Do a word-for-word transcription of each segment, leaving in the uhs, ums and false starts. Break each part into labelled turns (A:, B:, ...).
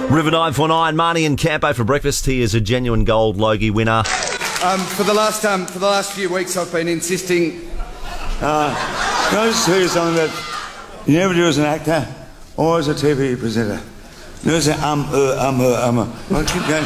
A: River nine four nine, Marnie and Campo for breakfast. He is a genuine gold Logie winner.
B: Um, for the last um, for the last few weeks, I've been insisting.
C: Uh, can I just tell you something that you never do as an actor or as a T V presenter? Never say um, uh, um, uh, um, uh. Well, keep going.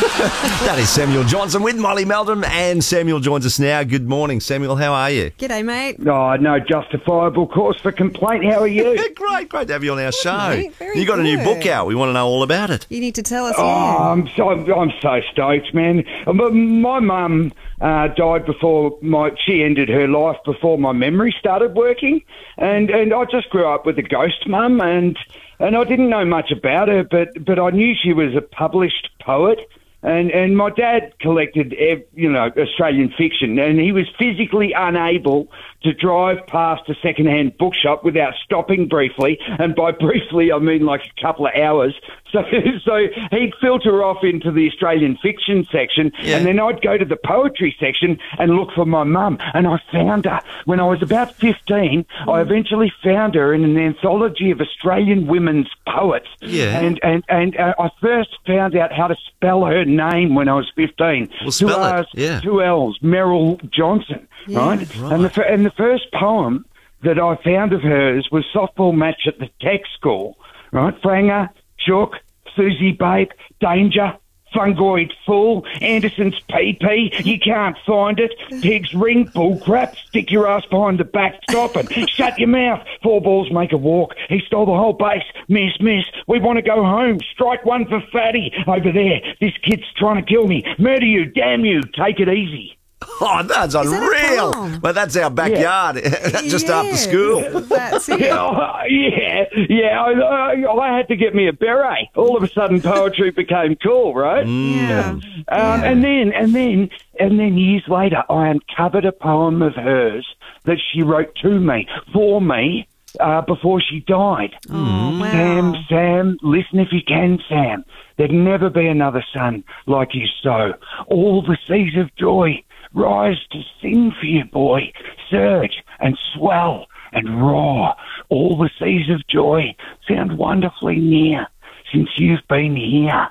A: That is Samuel Johnson with Molly Meldrum, and Samuel joins us now. Good morning, Samuel. How are you?
D: G'day, mate.
E: Oh, no justifiable cause for complaint. How are you?
A: Great, great to have you on our show.
D: mate. Very
A: You got a new
D: good.
A: book out. We want to know all about it.
D: You need to tell us.
E: Oh,
D: yeah.
E: I'm so I'm so stoked, man. But my mum uh, died before my she ended her life before my memory started working, and and I just grew up with a ghost mum, and and I didn't know much about her, but but I knew she was a published poet. And and my dad collected, you know, Australian fiction, and he was physically unable to drive past a second-hand bookshop without stopping briefly, and by briefly I mean like a couple of hours. So so he'd filter off into the Australian fiction section,
A: Yeah.
E: and then I'd go to the poetry section and look for my mum, and I found her. When I was about fifteen, I eventually found her in an anthology of Australian women's poets.
A: Yeah.
E: And, and, and uh, I first found out how to spell her name when I was fifteen.
A: Well, spell
E: two
A: it,
E: R's,
A: yeah.
E: two L's, Merrill Johnson,
D: Yeah.
E: right? And the fir- and the first poem that I found of hers was Softball Match at the Tech School, right? Franger, Chook, Susie Bape, Danger, Fungoid Fool, Anderson's P P, you can't find it, Pig's Ring, Bull Crap, stick your ass behind the backstop and shut your mouth, four balls make a walk, he stole the whole base, miss, miss, we want to go home, strike one for Fatty, over there, this kid's trying to kill me, murder you, damn you, take it easy.
A: Oh, that's
D: that a
A: unreal.
D: poem?
A: Well, that's our backyard. Just
D: Yeah,
A: after school.
D: That's it.
E: Oh, yeah, yeah, I, I, I had to get me a beret. All of a sudden, poetry became cool, right?
D: Yeah.
E: Um,
D: Yeah.
E: And then, and then, and then years later, I uncovered a poem of hers that she wrote to me, for me, uh, before she died.
D: Oh, wow.
E: Sam, Sam, listen if you can, Sam. There'd never be another son like you so. All the seas of joy rise to sing for you, boy. Surge and swell and roar. All the seas of joy sound wonderfully near since you've been here.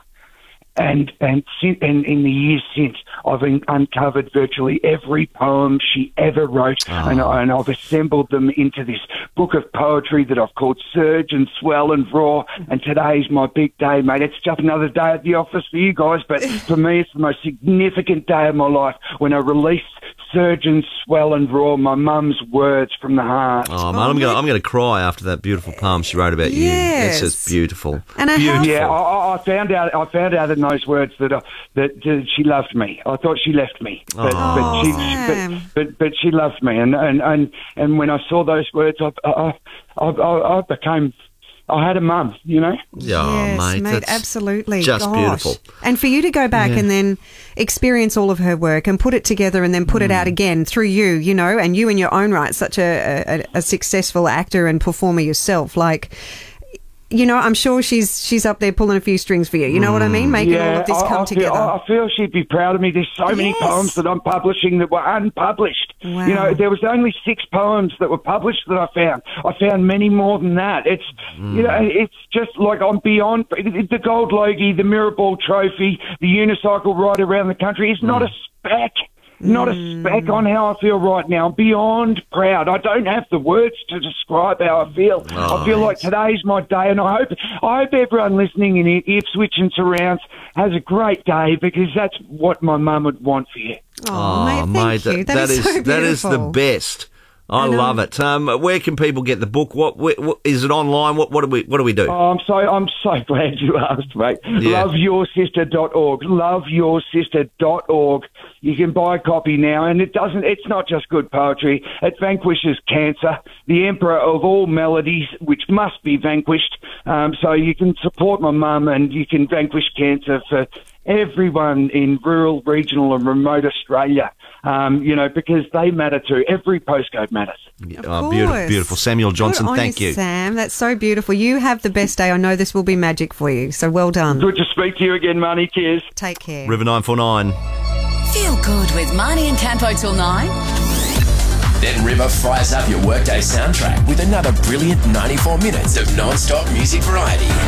E: And and, sin- and in the years since, I've un- uncovered virtually every poem she ever wrote,
A: Oh.
E: and, I, and I've assembled them into this book of poetry that I've called Surge and Swell and Roar. And today's my big day, mate. It's just another day at the office for you guys, but for me, it's the most significant day of my life when I release Surge and Swell and Roar, my mum's words from the heart.
A: Oh, man, I'm going I'm going to cry after that beautiful poem she wrote about you.
D: Yes.
A: It's just beautiful.
D: And I
A: beautiful.
D: have-
E: Yeah, I, I- I found out. I found out in those words that uh, that uh, she loved me. I thought she left me, but
A: Oh.
E: but, she,
D: Sam.
E: but, but but she loved me, and and, and, and when I saw those words, I I, I, I I became. I had a mum, you know.
A: Yeah,
D: yes,
A: mate,
D: mate,
A: that's
D: absolutely.
A: just
D: Gosh.
A: beautiful.
D: And for you to go back
A: Yeah.
D: and then experience all of her work and put it together and then put it
A: Mm.
D: out again through you, you know, and you in your own right, such a, a, a successful actor and performer yourself, like, you know, I'm sure she's she's up there pulling a few strings for you. You know what I mean? Making all of this
E: I,
D: come
E: I feel,
D: together.
E: I feel she'd be proud of me. There's so many
D: Yes.
E: poems that I'm publishing that were unpublished.
D: Wow.
E: You know, there was only six poems that were published that I found. I found many more than that. It's, you know, it's just like I'm beyond the Gold Logie, the Mirrorball Trophy, the unicycle ride around the country. It's not a speck. Not a speck on how I feel right now. I'm beyond proud. I don't have the words to describe how I feel.
A: Oh,
E: I feel like today's my day, and I hope I hope everyone listening in Ipswich and surrounds has a great day, because that's what my mum would want for you.
D: oh, mate, thank
A: mate,
D: you.
A: that, that is,
D: so
A: that is the
D: beautiful.
A: best. I,
D: I know.
A: love it. Um, where can people get the book? What, where, what is it online? What what do we what do we do?
E: Oh, I'm so I'm so glad you asked, mate.
A: Yeah.
E: love your sister dot org. love your sister dot org. You can buy a copy now, and it doesn't. It's not just good poetry. It vanquishes cancer, the emperor of all melodies, which must be vanquished. Um, so you can support my mum, and you can vanquish cancer for everyone in rural, regional, and remote Australia. Um, you know, because they matter too. Every postcode matters.
A: Oh, beautiful,
D: course.
A: beautiful. Samuel Johnson,
D: Good on
A: thank you.
D: Sam. That's so beautiful. You have the best day. I know this will be magic for you. So well done.
E: Good to speak to you again, Marnie. Cheers.
D: Take care.
A: River nine four nine.
F: Feel good with Marnie and Campo till nine.
G: Then River fries up your workday soundtrack with another brilliant ninety-four minutes of non-stop music variety.